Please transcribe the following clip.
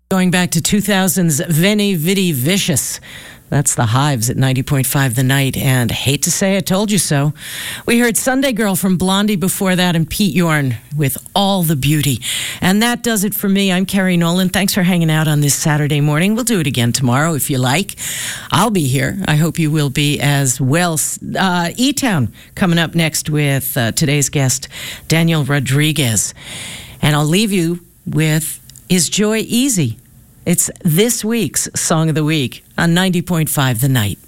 Going back to 2000's Veni Vidi Vicious. That's the Hives at 90.5 The Night. And hate to say I told you so. We heard Sunday Girl from Blondie before that and Pete Yorn with All the Beauty. And that does it for me. I'm Carrie Nolan. Thanks for hanging out on this Saturday morning. We'll do it again tomorrow if you like. I'll be here. I hope you will be as well. E-Town coming up next with today's guest, Daniel Rodriguez. And I'll leave you with Is Joy Easy? It's this week's Song of the Week on 90.5 The Night.